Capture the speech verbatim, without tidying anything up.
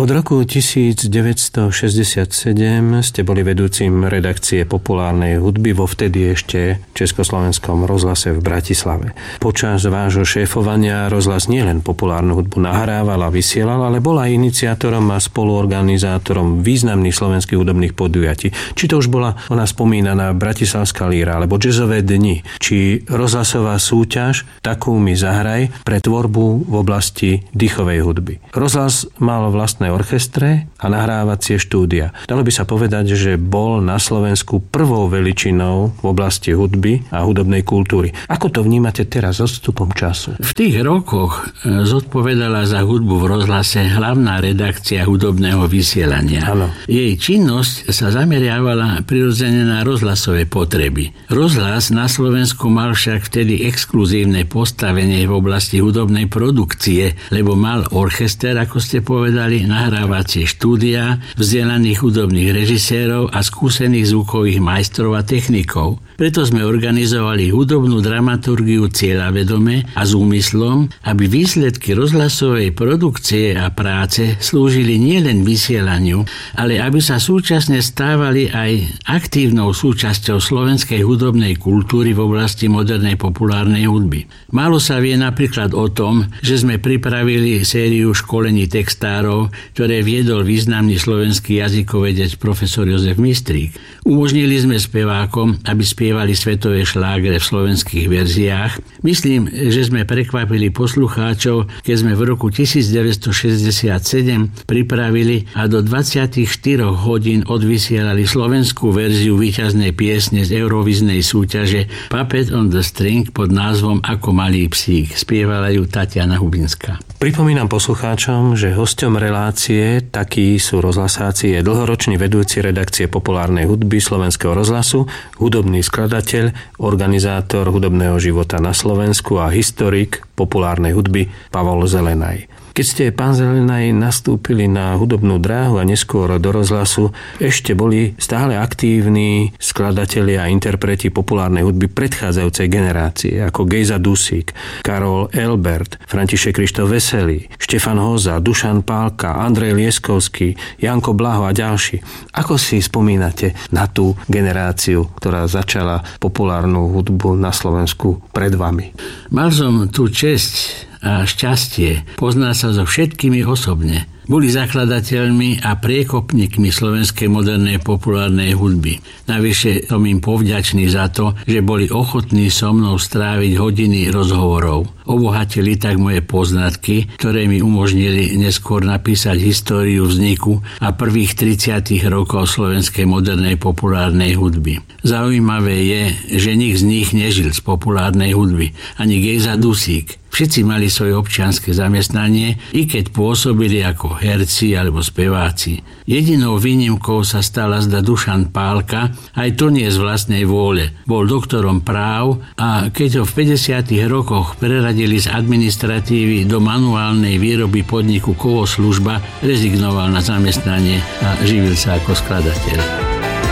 Od roku devätnásťstošesťdesiatsedem ste boli vedúcim redakcie populárnej hudby vo vtedy ešte Československom rozhlase v Bratislave. Počas vášho šéfovania rozhlas nielen populárnu hudbu nahrával a vysielal, ale bol aj iniciátorom a spoluorganizátorom významných slovenských hudobných podujatí. Či to už bola ona spomínaná Bratislavská líra, alebo jazzové dni, či rozhlasová súťaž Takú mi zahraj pre tvorbu v oblasti dýchovej hudby. Rozhlas mal vlastné orchestre a nahrávacie štúdia. Dalo by sa povedať, že bol na Slovensku prvou veličinou v oblasti hudby a hudobnej kultúry. Ako to vnímate teraz s odstupom času? V tých rokoch zodpovedala za hudbu v rozhlase hlavná redakcia hudobného vysielania. Áno. Jej činnosť sa zameriavala prirodzene na rozhlasové potreby. Rozhlas na Slovensku mal však vtedy exkluzívne postavenie v oblasti hudobnej produkcie, lebo mal orchester, ako ste povedali, nahrávacie štúdia, vzdelaných hudobných režisérov a skúsených zvukových majstrov a technikov. Preto sme organizovali hudobnú dramaturgiu cieľavedome a s úmyslom, aby výsledky rozhlasovej produkcie a práce slúžili nielen vysielaniu, ale aby sa súčasne stávali aj aktívnou súčasťou slovenskej hudobnej kultúry v oblasti modernej populárnej hudby. Málo sa vie napríklad o tom, že sme pripravili sériu školení textárov, ktoré viedol významný slovenský jazykovedec profesor Jozef Mistrík. Umožnili sme spevákom, aby spievali svetové šlágre v slovenských verziách. Myslím, že sme prekvapili poslucháčov, keď sme v roku devätnásťstošesťdesiatsedem pripravili a do dvadsaťštyri hodín odvysielali slovenskú verziu víťaznej piesne z Eurovíznej súťaže Puppet on the String pod názvom Ako malý psík. Spievala ju Tatiana Hubinská. Pripomínam poslucháčom, že hosťom relácie Takí sú rozhlasáci je dlhoročný vedúci redakcie populárnej hudby Slovenského rozhlasu, hudobný skladateľ, organizátor hudobného života na Slovensku a historik populárnej hudby Pavol Zelenaj. Keď ste, pán Zelenaj, nastúpili na hudobnú dráhu a neskôr do rozhlasu, ešte boli stále aktívni skladatelia a interpreti populárnej hudby predchádzajúcej generácie, ako Gejza Dusík, Karol Elbert, František Krištof Veselý, Štefan Hoza, Dušan Pálka, Andrej Lieskovský, Janko Blaho a ďalší. Ako si spomínate na tú generáciu, ktorá začala populárnu hudbu na Slovensku pred vami? Mal som tú česť a šťastie poznať sa so všetkými osobne. Boli zakladateľmi a priekopníkmi slovenskej modernej populárnej hudby. Navyše som im povďačný za to, že boli ochotní so mnou stráviť hodiny rozhovorov. Obohatili tak moje poznatky, ktoré mi umožnili neskôr napísať históriu vzniku a prvých tridsiatich rokov slovenskej modernej populárnej hudby. Zaujímavé je, že nik z nich nežil z populárnej hudby, ani Gejza Dusík. Všetci mali svoje občianske zamestnanie, i keď pôsobili ako herci alebo speváci. Jedinou výnimkou sa stala zda Dušan Pálka, aj to nie z vlastnej vôle. Bol doktorom práv a keď ho v päťdesiatych rokoch preradili z administratívy do manuálnej výroby podniku Kovoslužba, rezignoval na zamestnanie a živil sa ako skladateľ.